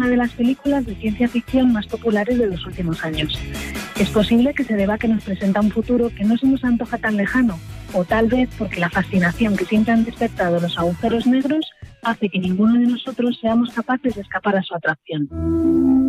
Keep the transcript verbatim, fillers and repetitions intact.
una de las películas de ciencia ficción más populares de los últimos años. Es posible que se deba a que nos presenta un futuro que no se nos antoja tan lejano, o tal vez porque la fascinación que siempre han despertado los agujeros negros hace que ninguno de nosotros seamos capaces de escapar a su atracción.